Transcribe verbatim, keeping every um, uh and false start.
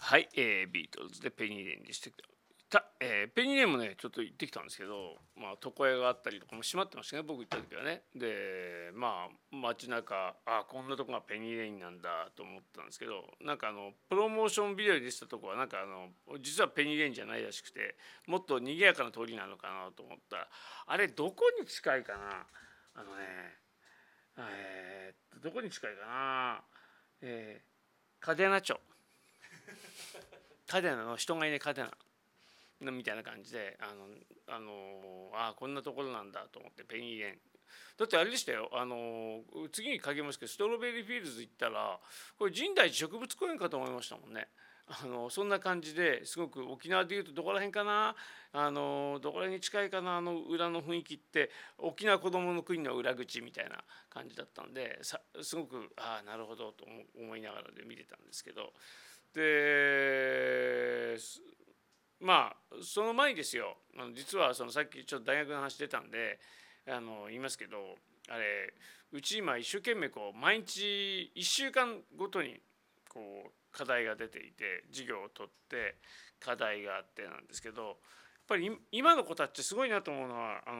はい、えー、ビートルズでペニーレンにしてきた、えー、ペニーレンもねちょっと行ってきたんですけど、まあ床屋があったりとかも閉まってましたね、僕行った時はね。でまあ街中、あこんなとこがペニーレンなんだと思ったんですけど、なんかあのプロモーションビデオでしたとこはなんかあの実はペニーレンじゃないらしくて、もっと賑やかな通りなのかなと思ったら、あれどこに近いかな、あのねえー、っとどこに近いかな、えー、嘉手納町、嘉手納の人がいない嘉手納みたいな感じで、あのあのあこんなところなんだと思って、ペニーレンだってあれでしたよ、あの次に書きますけど、ストロベリーフィールズ行ったらこれ深大寺植物公園かと思いましたもんね。あのそんな感じですごく、沖縄でいうとどこら辺かな、あのどこら辺に近いかな、あの裏の雰囲気って沖縄こどもの国の裏口みたいな感じだったんで、さすごくああなるほどと思いながらで見てたんですけど、でまあその前にですよ、あの実はそのさっきちょっと大学の話出たんであの言いますけど、あれうち今一生懸命こう毎日いっしゅうかんごとにこう課題が出ていて、授業を取って課題があってなんですけど、やっぱり今の子たちすごいなと思うのは、あの